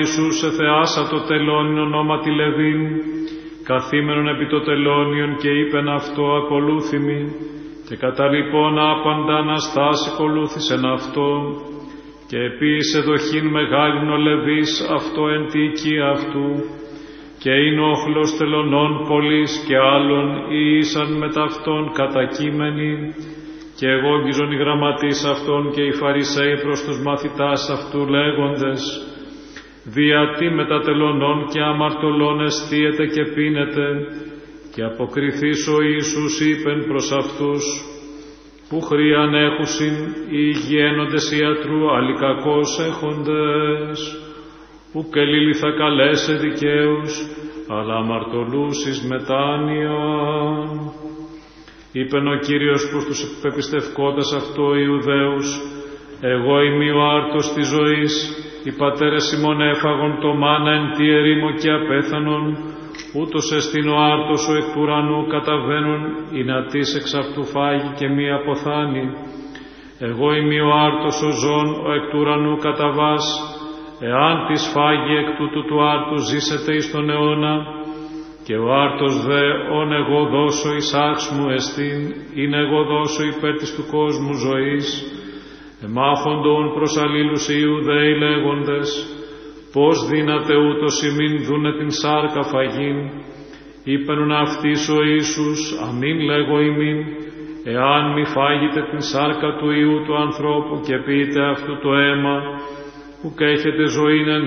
Ιησούς εθεάσα το τελώνιν ονόματι Λεβίν, καθήμενον επί το τελώνιον και είπεν αυτό ακολούθημι, και κατά λοιπόν άπαντα αναστάσει ακολούθησεν αυτό, και επίσης εδοχήν μεγάλην ο Λεβίς αυτό εν τη οικία αυτού, και είναι όχλος τελωνών πολλής και άλλων ήσαν μετ' αυτόν κατακείμενοι, και εγόγγιζον οι γραμματείς αυτών και οι Φαρισαίοι προς τους μαθητάς αυτού λέγοντες, διατί μετα τελωνών και αμαρτωλών εστίετε και πίνετε, και αποκριθείς ο Ιησούς είπεν προς αυτούς, που χρείαν έχουσιν οι υγιαίνοντες ιατρού, άλλοι κακώς έχοντες, που και λίλη θα καλέσε δικαίους, αλλά αμαρτωλούς εις μετάνοιαν. Είπεν ο Κύριος προς τους πεπιστευκόντας αυτό Ιουδαίους, εγώ είμαι ο άρτος της ζωής, οι πατέρες ημών έφαγον το μάνα εν τη ερήμο και απέθανον, ούτως εστίν ο άρτος ο εκ του ουρανού καταβαίνουν, η νατής εξ αυτού φάγει και μη αποθάνει. Εγώ είμαι ο άρτος ο ζών, ο εκ του ουρανού καταβάς, εάν της φάγει εκ τούτου του άρτου ζήσετε εις τον αιώνα, και ο άρτος δε, ον εγώ δώσω εις άξ μου εστίν, είναι εγώ δώσω υπέρ της του κόσμου ζωής. Εμάχοντον προς αλλήλους οι Ιουδαίοι λέγοντες, πώς δύναται ούτως ημίν δούνε την σάρκα φαγήν. Είπενουν αυτοίς ο Ιησούς, αμήν λέγω ημίν, εάν μη φάγετε την σάρκα του Υιού του ανθρώπου και πείτε αυτού το αίμα, που και έχετε ζωήν εν